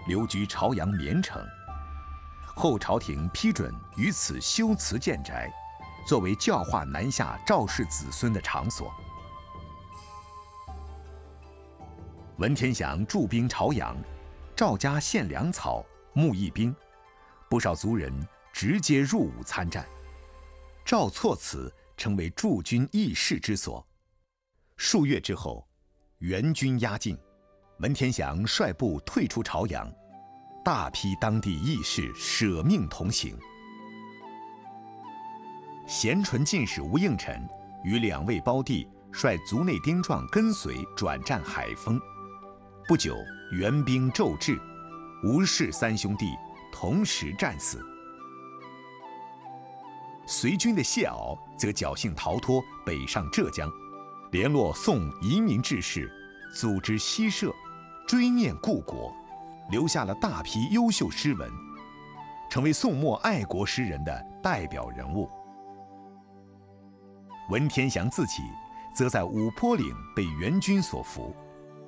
留居朝阳绵城。后朝廷批准于此修祠建宅，作为教化南下赵氏子孙的场所。文天祥驻兵朝阳，赵家献粮草、募义兵，不少族人直接入伍参战。赵错祠成为驻军议事之所。数月之后，援军压境，文天祥率部退出朝阳，大批当地义士舍命同行。咸淳进士吴应辰与2位胞弟率族内丁壮跟随转战海丰。不久，援兵骤至，吴氏3兄弟同时战死。随军的谢骜则侥幸逃脱，北上浙江，联络宋移民志士，组织西社，追念故国，留下了大批优秀诗文，成为宋末爱国诗人的代表人物。文天祥自己则在五坡岭被援军所俘。